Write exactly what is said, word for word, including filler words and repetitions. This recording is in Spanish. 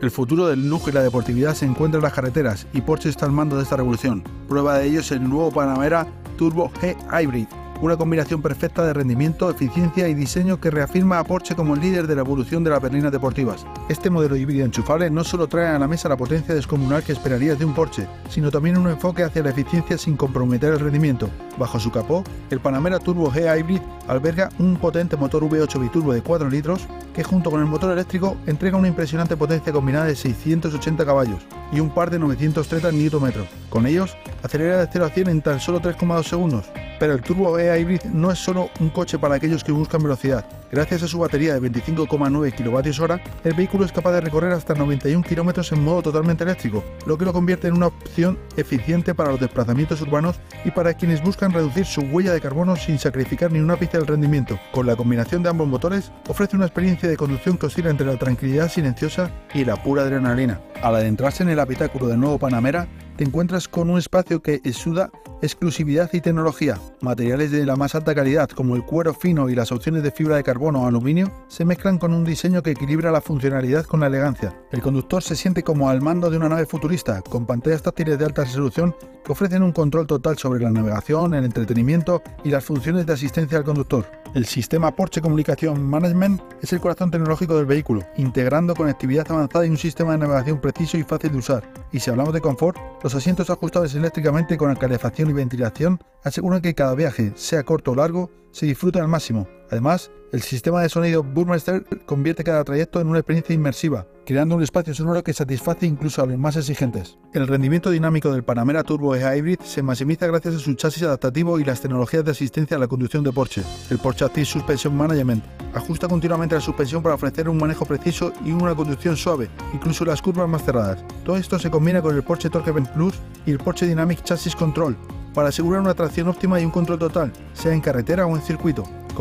El futuro del lujo y la deportividad se encuentra en las carreteras y Porsche está al mando de esta revolución. Prueba de ello es el nuevo Panamera Turbo G Hybrid, una combinación perfecta de rendimiento, eficiencia y diseño que reafirma a Porsche como el líder de la evolución de las berlinas deportivas. Este modelo híbrido enchufable no solo trae a la mesa la potencia descomunal que esperarías de un Porsche, sino también un enfoque hacia la eficiencia sin comprometer el rendimiento. Bajo su capó, el Panamera Turbo G Hybrid alberga un potente motor V ocho biturbo de cuatro litros que junto con el motor eléctrico entrega una impresionante potencia combinada de seiscientos ochenta caballos y un par de novecientos treinta newton metros. Con ellos, acelera de cero a cien en tan solo tres coma dos segundos. Pero el Turbo G Hybrid no es solo un coche para aquellos que buscan velocidad. Gracias a su batería de veinticinco coma nueve kilovatios hora, el vehículo es capaz de recorrer hasta noventa y un kilómetros en modo totalmente eléctrico, lo que lo convierte en una opción eficiente para los desplazamientos urbanos y para quienes buscan reducir su huella de carbono sin sacrificar ni un ápice del rendimiento. Con la combinación de ambos motores, ofrece una experiencia de conducción que oscila entre la tranquilidad silenciosa y la pura adrenalina. Al adentrarse en el habitáculo del nuevo Panamera, te encuentras con un espacio que exuda exclusividad y tecnología. Materiales de la más alta calidad, como el cuero fino y las opciones de fibra de carbono o aluminio, se mezclan con un diseño que equilibra la funcionalidad con la elegancia. El conductor se siente como al mando de una nave futurista, con pantallas táctiles de alta resolución que ofrecen un control total sobre la navegación, el entretenimiento y las funciones de asistencia al conductor. El sistema Porsche Communication Management es el corazón tecnológico del vehículo, integrando conectividad avanzada y un sistema de navegación preciso y fácil de usar. Y si hablamos de confort, los asientos ajustables eléctricamente con calefacción y ventilación aseguran que cada viaje, sea corto o largo, se disfruta al máximo. Además, el sistema de sonido Burmester convierte cada trayecto en una experiencia inmersiva, creando un espacio sonoro que satisface incluso a los más exigentes. El rendimiento dinámico del Panamera Turbo G Hybrid se maximiza gracias a su chasis adaptativo y las tecnologías de asistencia a la conducción de Porsche. El Porsche Active Suspension Management ajusta continuamente la suspensión para ofrecer un manejo preciso y una conducción suave, incluso en las curvas más cerradas. Todo esto se combina con el Porsche Torque Event Plus y el Porsche Dynamic Chassis Control para asegurar una tracción óptima y un control total, sea en carretera o en circuito.